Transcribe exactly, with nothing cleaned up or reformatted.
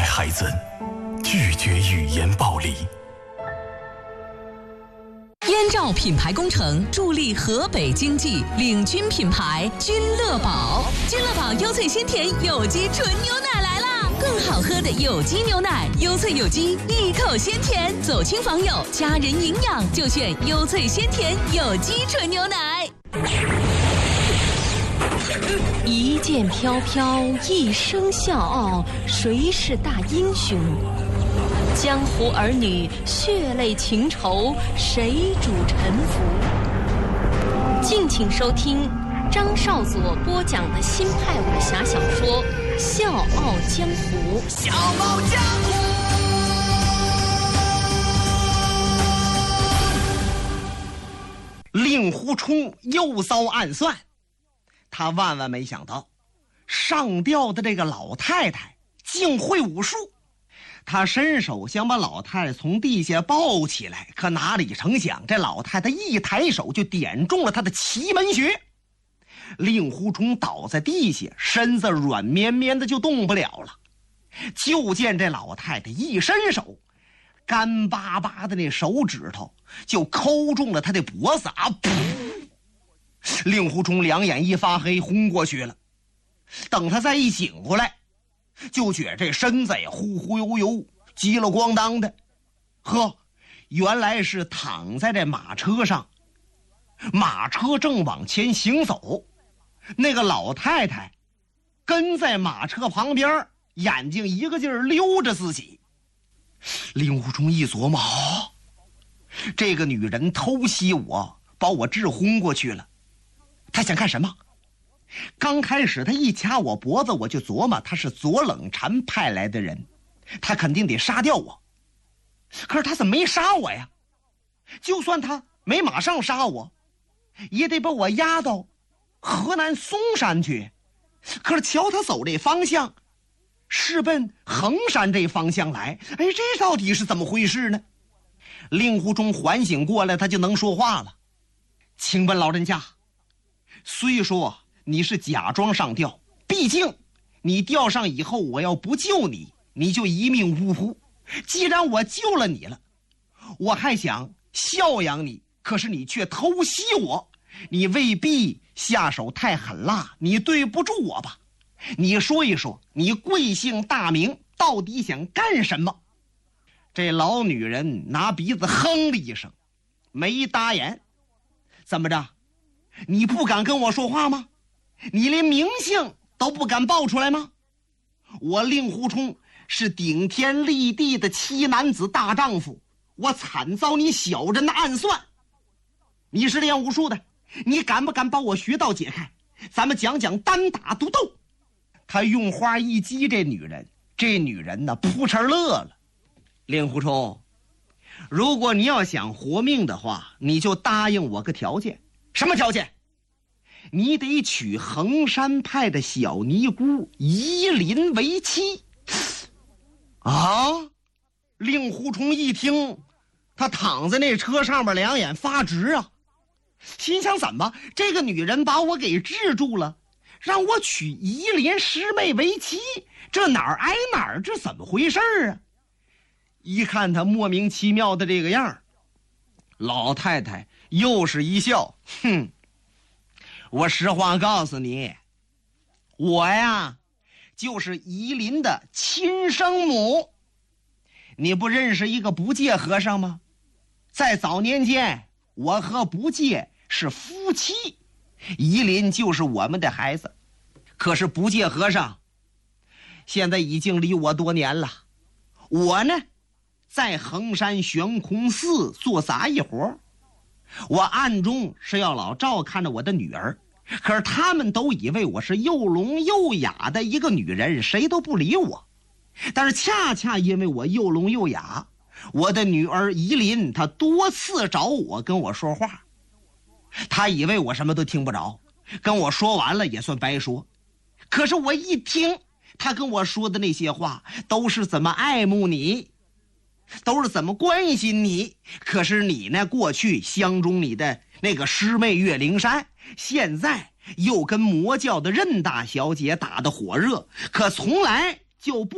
孩子，拒绝语言暴力。 燕赵品牌工程助力河北经济，领军品牌君乐宝。君乐宝优萃鲜甜有机纯牛奶来啦！更好喝的有机牛奶，优萃有机，一口鲜甜，走亲访友，家人营养就选优萃鲜甜有机纯牛奶。一剑飘飘，一生笑傲，谁是大英雄？江湖儿女，血泪情仇，谁主沉浮？敬请收听张少佐播讲的新派武侠小说《笑傲江湖》。 笑傲江湖。令狐冲又遭暗算，他万万没想到，上吊的这个老太太竟会武术。他伸手想把老太太从地下抱起来，可哪里成想，这老太太一抬手就点中了他的奇门穴。令狐冲倒在地下，身子软绵绵的就动不了了。就见这老太太一伸手，干巴巴的那手指头就抠中了他的脖子啊！噗！令狐冲两眼一发黑，昏过去了。等他再一醒过来，就觉这身子呀忽忽悠悠，急了咣当的。呵，原来是躺在这马车上，马车正往前行走，那个老太太跟在马车旁边，眼睛一个劲儿溜着自己。令狐冲一琢磨，哦，这个女人偷袭我，把我治昏过去了。她想干什么？刚开始他一掐我脖子，我就琢磨他是左冷禅派来的人，他肯定得杀掉我。可是他怎么没杀我呀？就算他没马上杀我，也得把我押到河南嵩山去。可是瞧他走这方向，是奔衡山这方向来。哎，这到底是怎么回事呢？令狐冲缓醒过来，他就能说话了。请问老人家，虽说你是假装上吊，毕竟你吊上以后，我要不救你，你就一命呜呼。既然我救了你了，我还想孝养你，可是你却偷袭我，你未必下手太狠辣，你对不住我吧？你说一说，你贵姓大名，到底想干什么？这老女人拿鼻子哼了一声，没搭言。怎么着？你不敢跟我说话吗？你连名姓都不敢报出来吗？我令狐冲是顶天立地的七男子大丈夫，我惨遭你小人的暗算。你是练武术的，你敢不敢把我穴道解开？咱们讲讲单打独斗。他用话一激这女人，这女人呢扑哧乐了。令狐冲，如果你要想活命的话，你就答应我个条件。什么条件？你得娶衡山派的小尼姑夷琳为妻。啊！令狐冲一听，他躺在那车上面，两眼发直啊，心想怎么这个女人把我给制住了，让我娶夷琳师妹为妻，这哪儿挨哪儿，这怎么回事啊？一看他莫名其妙的这个样，老太太又是一笑，哼，我实话告诉你，我呀就是夷琳的亲生母。你不认识一个不戒和尚吗？在早年间，我和不戒是夫妻，夷琳就是我们的孩子。可是不戒和尚现在已经离我多年了，我呢在衡山悬空寺做杂役活，我暗中是要老照看着我的女儿，可是他们都以为我是又聋又哑的一个女人，谁都不理我。但是恰恰因为我又聋又哑，我的女儿夷琳她多次找我跟我说话，她以为我什么都听不着，跟我说完了也算白说。可是我一听她跟我说的那些话，都是怎么爱慕你，都是怎么关心你。可是你呢，过去相中你的那个师妹岳灵珊，现在又跟魔教的任大小姐打得火热，可从来就不